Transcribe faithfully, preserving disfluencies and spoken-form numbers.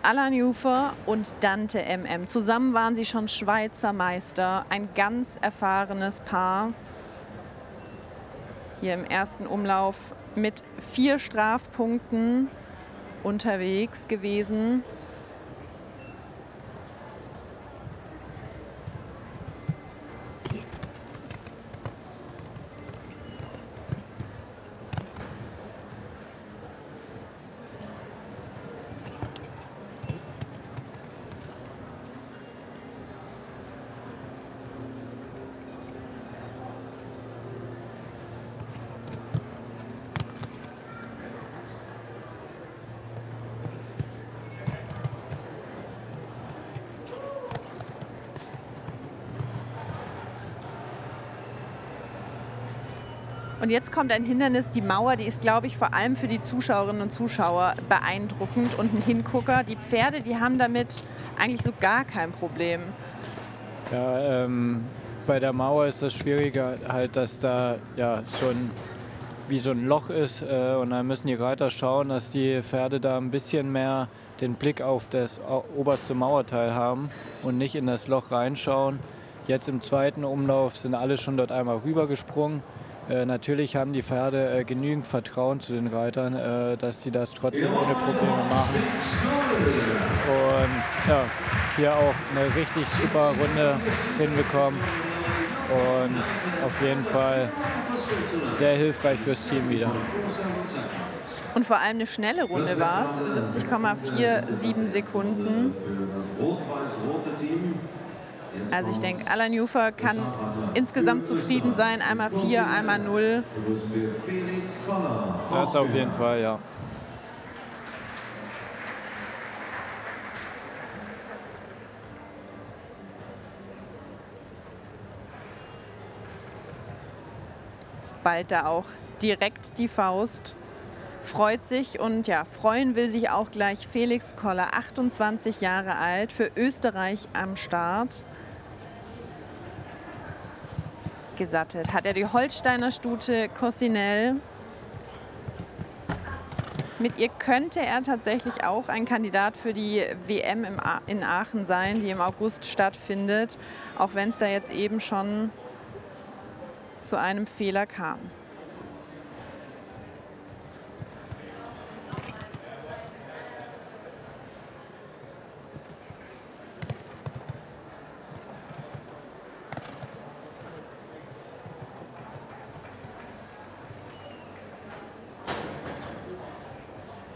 Alain Jufer und Dante M M. Zusammen waren sie schon Schweizer Meister. Ein ganz erfahrenes Paar. Hier im ersten Umlauf mit vier Strafpunkten unterwegs gewesen. Und jetzt kommt ein Hindernis, die Mauer, die ist, glaube ich, vor allem für die Zuschauerinnen und Zuschauer beeindruckend und ein Hingucker. Die Pferde, die haben damit eigentlich so gar kein Problem. Ja, ähm, bei der Mauer ist das Schwierige halt, dass da ja schon wie so ein Loch ist äh, und dann müssen die Reiter schauen, dass die Pferde da ein bisschen mehr den Blick auf das oberste Mauerteil haben und nicht in das Loch reinschauen. Jetzt im zweiten Umlauf sind alle schon dort einmal rübergesprungen. Äh, natürlich haben die Pferde äh, genügend Vertrauen zu den Reitern, äh, dass sie das trotzdem ohne Probleme machen. Und ja, hier auch eine richtig super Runde hinbekommen. Und auf jeden Fall sehr hilfreich fürs Team wieder. Und vor allem eine schnelle Runde war es, siebzig Komma siebenundvierzig Sekunden. Also ich denke, Alain Jufer kann insgesamt zufrieden sein. Einmal vier, einmal null. Das auf jeden Fall, ja. Bald da auch direkt die Faust. Freut sich und ja, freuen will sich auch gleich Felix Koller, achtundzwanzig Jahre alt, für Österreich am Start. Gesattelt hat er die Holsteiner Stute Cossinelle. Mit ihr könnte er tatsächlich auch ein Kandidat für die W M in Aachen sein, die im August stattfindet, auch wenn es da jetzt eben schon zu einem Fehler kam.